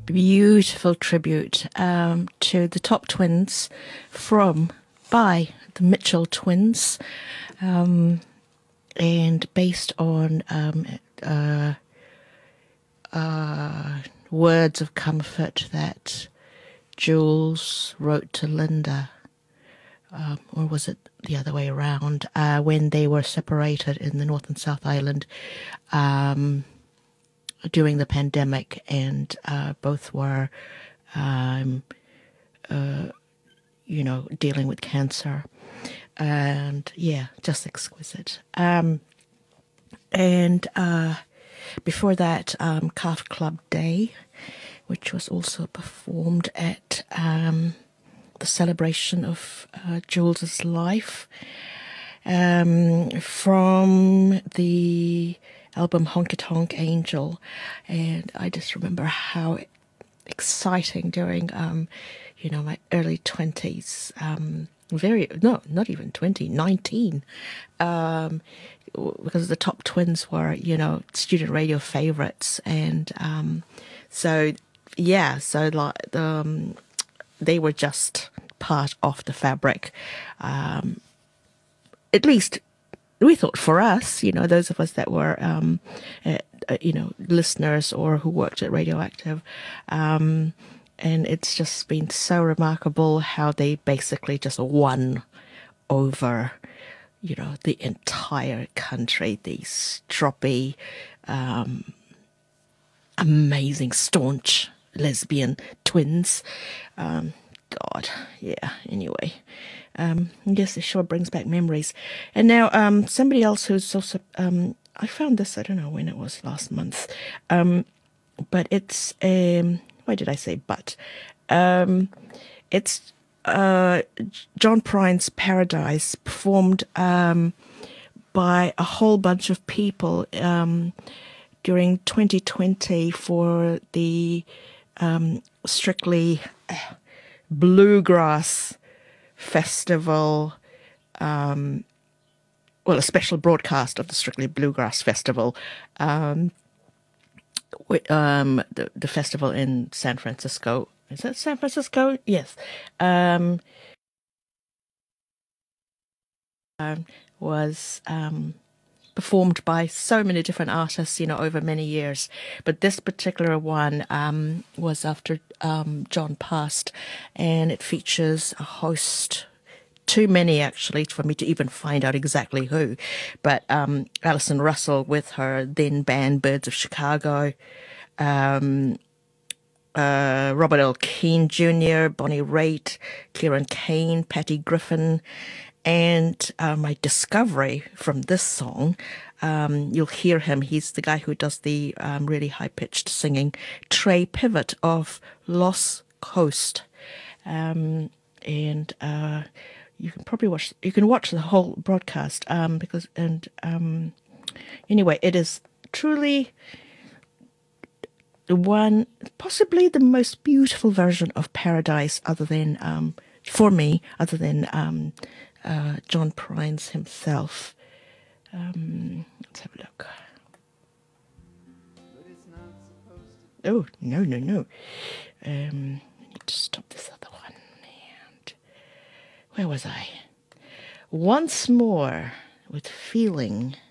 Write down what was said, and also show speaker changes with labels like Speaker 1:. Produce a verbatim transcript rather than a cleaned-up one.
Speaker 1: beautiful tribute um, to the Top Twins from by the Mitchell Twins, um, and based on um, uh, uh, words of comfort that Jules wrote to Linda, um, or was it the other way around, uh, when they were separated in the North and South Island um, during the pandemic, and uh, both were, um, uh, you know, dealing with cancer. And yeah, just exquisite. Um, and uh, before that, um, Calf Club Day, which was also performed at um, the celebration of uh, Jules's life, um, from the album Honky Tonk Angel. And I just remember how exciting during, um, you know, my early twenties, um, very, no, not even twenty, nineteen, um, because the Top Twins were, you know, student radio favorites. And um, so, yeah, so like um, they were just part of the fabric. Um, at least we thought for us, you know, those of us that were, um, uh, uh, you know, listeners or who worked at Radioactive. Um, and it's just been so remarkable how they basically just won over, you know, the entire country. These stroppy, um, amazing, staunch lesbian twins. Um, God, yeah, anyway. Um, yes, it sure brings back memories. And now um, somebody else who's also, um, I found this, I don't know when it was, last month, um, but it's, um, why did I say but? Um, it's uh, John Prine's Paradise, performed um, by a whole bunch of people um, during twenty twenty for the um, Strictly Bluegrass Festival, um, well, a special broadcast of the Strictly Bluegrass Festival, um, um, the, the festival in San Francisco. Is that San Francisco? Yes. Um, um, was um, performed by so many different artists, you know, over many years. But this particular one um, was after um, John passed, and it features a host, too many actually for me to even find out exactly who, but um, Alison Russell with her then band Birds of Chicago, um, uh, Robert L. Keane Junior, Bonnie Raitt, Kieran Kane, Patty Griffin, and uh, my discovery from this song, um, you'll hear him, he's the guy who does the um, really high-pitched singing, Trey Pivot of Lost Coast. Um, and uh, you can probably watch, you can watch the whole broadcast, um, because, and um, anyway, it is truly the one, possibly the most beautiful version of Paradise, other than, um, for me, other than um, uh, John Prines himself. Um, let's have a look. Oh, no, no, no. Um, I need to stop this other one. And where was I? Once More with Feeling.